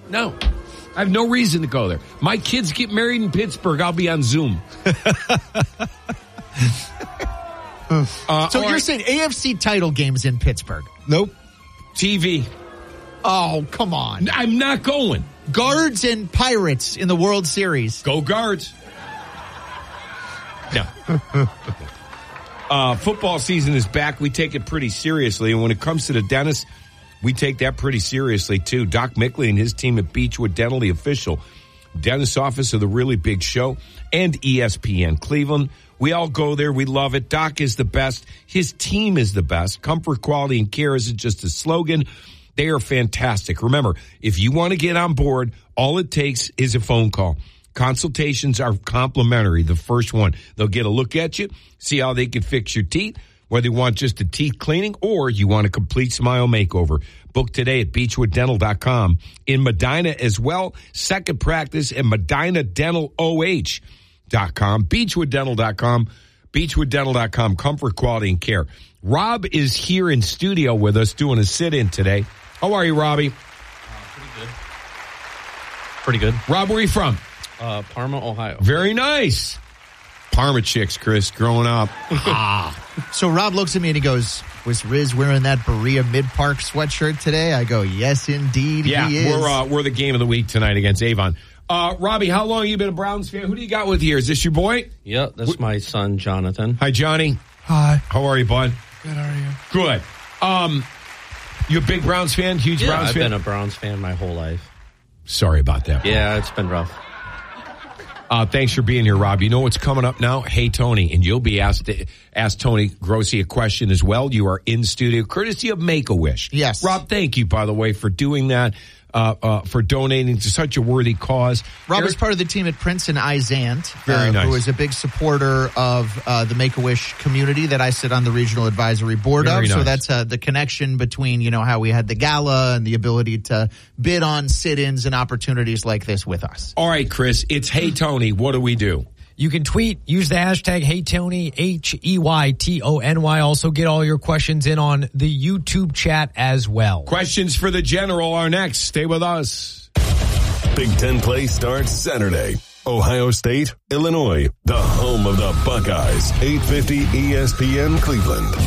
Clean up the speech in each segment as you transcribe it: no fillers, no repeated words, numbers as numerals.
No. I have no reason to go there. My kids get married in Pittsburgh. I'll be on Zoom. So you're saying AFC title games in Pittsburgh? Nope. TV. Oh, come on. I'm not going. Guards and Pirates in the World Series. Go Guards. No. Football season is back. We take it pretty seriously. And when it comes to the dentist, we take that pretty seriously, too. Doc Mickley and his team at Beechwood Dental, the official dentist office of the Really Big Show, and ESPN Cleveland. We all go there. We love it. Doc is the best. His team is the best. Comfort, quality, and care isn't just a slogan. They are fantastic. Remember, if you want to get on board, all it takes is a phone call. Consultations are complimentary. The first one, they'll get a look at you, see how they can fix your teeth, whether you want just a teeth cleaning or you want a complete smile makeover. Book today at beechwooddental.com. In Medina as well, second practice at MedinaDentalOH.com. BeechwoodDental.com. BeechwoodDental.com. Comfort, quality, and care. Rob is here in studio with us doing a sit-in today. How are you, Robbie? Pretty good. Rob, where are you from? Parma, Ohio. Very nice. Parma chicks, Chris, growing up. So Rob looks at me and he goes, was Riz wearing that Berea Mid-Park sweatshirt today? I go, yes, indeed, yeah, he is. We're the game of the week tonight against Avon. Robbie, how long have you been a Browns fan? Who do you got with you here? Is this your boy? Yeah, that's my son, Jonathan. Hi, Johnny. Hi. How are you, bud? Good, how are you? Good. You a big Browns fan? Huge Browns fan? I've been a Browns fan my whole life. Sorry about that. Yeah, it's been rough. Thanks for being here, Rob. You know what's coming up now? Hey, Tony, and you'll be asked to ask Tony Grossi a question as well. You are in studio, courtesy of Make-A-Wish. Yes. Rob, thank you, by the way, for doing that, for donating to such a worthy cause. Rob is part of the team at Princeton Izant, Very nice. who is a big supporter of the Make-A-Wish community that I sit on the regional advisory board Very of. So nice. that's the connection between, how we had the gala and the ability to bid on sit-ins and opportunities like this with us. All right, Chris, it's Hey, Tony. What do we do? You can tweet, use the hashtag HeyTony, HEYTONY. Also get all your questions in on the YouTube chat as well. Questions for the General are next. Stay with us. Big Ten play starts Saturday. Ohio State, Illinois, the home of the Buckeyes. 850 ESPN Cleveland.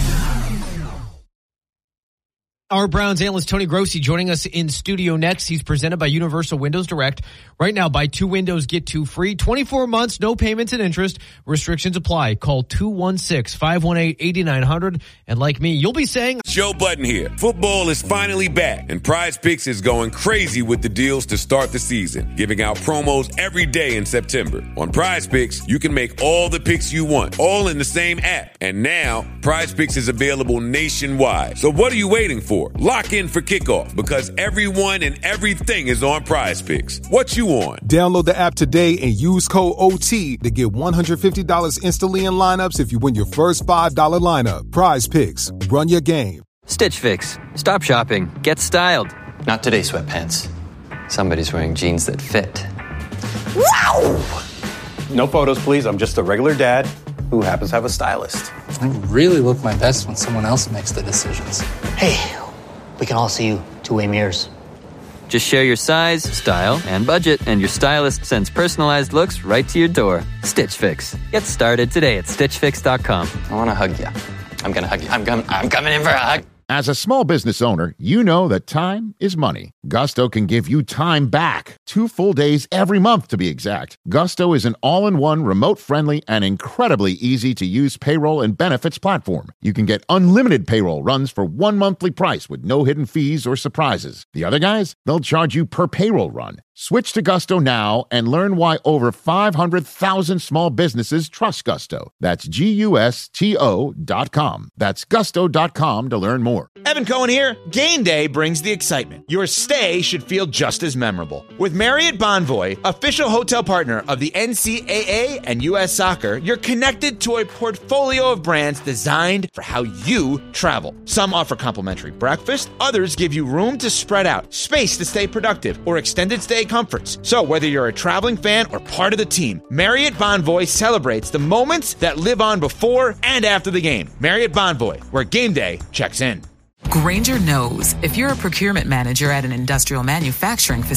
Our Browns analyst Tony Grossi joining us in studio next. He's presented by Universal Windows Direct. Right now, buy 2 windows, get 2 free. 24 months, no payments and interest. Restrictions apply. Call 216-518-8900. And like me, you'll be saying... Joe Budden here. Football is finally back, and Prize Picks is going crazy with the deals to start the season, giving out promos every day in September. On Prize Picks, you can make all the picks you want, all in the same app. And now, Prize Picks is available nationwide. So what are you waiting for? Lock in for kickoff, because everyone and everything is on Prize Picks. What you on? Download the app today and use code OT to get $150 instantly in lineups if you win your first $5 lineup. Prize Picks. Run your game. Stitch Fix. Stop shopping. Get styled. Not today, sweatpants. Somebody's wearing jeans that fit. Wow! No photos, please. I'm just a regular dad who happens to have a stylist. I really look my best when someone else makes the decisions. Hey, we can all see you two-way mirrors. Just share your size, style, and budget, and your stylist sends personalized looks right to your door. Stitch Fix. Get started today at StitchFix.com. I want to hug you. I'm going to hug you. I'm coming in for a hug. As a small business owner, you know that time is money. Gusto can give you time back. 2 full days every month, to be exact. Gusto is an all-in-one, remote-friendly, and incredibly easy-to-use payroll and benefits platform. You can get unlimited payroll runs for 1 monthly price with no hidden fees or surprises. The other guys, they'll charge you per payroll run. Switch to Gusto now and learn why over 500,000 small businesses trust Gusto. That's GUSTO.com. That's gusto.com to learn more. Evan Cohen here. Game day brings the excitement. Your stay should feel just as memorable. With Marriott Bonvoy, official hotel partner of the NCAA and U.S. Soccer, you're connected to a portfolio of brands designed for how you travel. Some offer complimentary breakfast, others give you room to spread out, space to stay productive, or extended stay comforts. So whether you're a traveling fan or part of the team, Marriott Bonvoy celebrates the moments that live on before and after the game. Marriott Bonvoy, where game day checks in. Grainger knows if you're a procurement manager at an industrial manufacturing facility,